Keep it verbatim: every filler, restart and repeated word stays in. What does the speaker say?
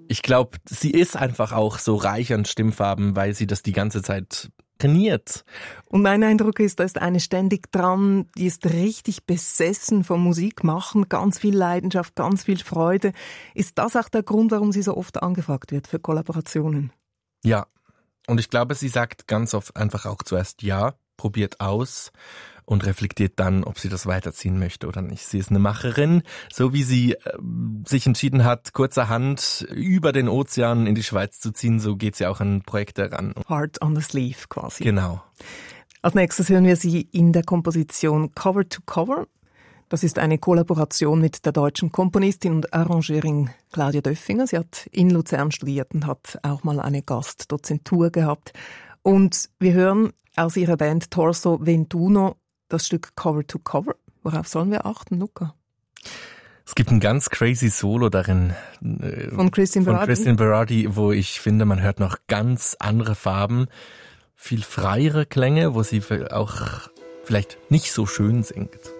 Ich glaube, sie ist einfach auch so reich an Stimmfarben, weil sie das die ganze Zeit trainiert. Und mein Eindruck ist, da ist eine ständig dran, die ist richtig besessen vom Musikmachen, ganz viel Leidenschaft, ganz viel Freude. Ist das auch der Grund, warum sie so oft angefragt wird für Kollaborationen? Ja, und ich glaube, sie sagt ganz oft einfach auch zuerst ja, probiert aus und reflektiert dann, ob sie das weiterziehen möchte oder nicht. Sie ist eine Macherin, so wie sie äh, sich entschieden hat, kurzerhand über den Ozean in die Schweiz zu ziehen, so geht sie auch an Projekte ran. Heart on the Sleeve quasi. Genau. Als nächstes hören wir sie in der Komposition Cover to Cover. Das ist eine Kollaboration mit der deutschen Komponistin und Arrangeurin Claudia Döffinger. Sie hat in Luzern studiert und hat auch mal eine Gastdozentur gehabt. Und wir hören aus ihrer Band Torso Ventuno das Stück Cover to Cover. Worauf sollen wir achten, Luca? Es gibt ein ganz crazy Solo darin. Äh, von Christine Berardi. Von Christine Berardi, wo ich finde, man hört noch ganz andere Farben, viel freiere Klänge, wo sie auch vielleicht nicht so schön singt.